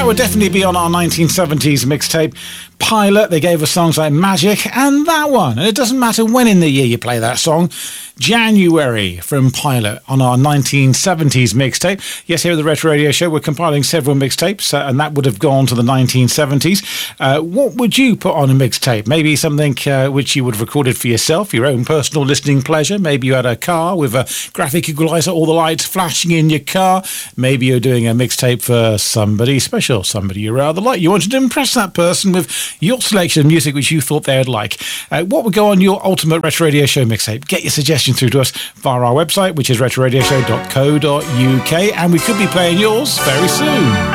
that would definitely be on our 1970s mixtape. Pilot, they gave us songs like Magic and that one. And it doesn't matter when in the year you play that song. January from Pilot on our 1970s mixtape. Yes, here at the Retro Radio Show, we're compiling several mixtapes, and that would have gone to the 1970s. What would you put on a mixtape? Maybe something which you would have recorded for yourself, your own personal listening pleasure. Maybe you had a car with a graphic equalizer, all the lights flashing in your car. Maybe you're doing a mixtape for somebody special, somebody you rather like. You wanted to impress that person with your selection of music which you thought they would like. What would go on your ultimate Retro Radio Show mixtape? Get your suggestions through to us via our website, which is retroradioshow.co.uk, and we could be playing yours very soon.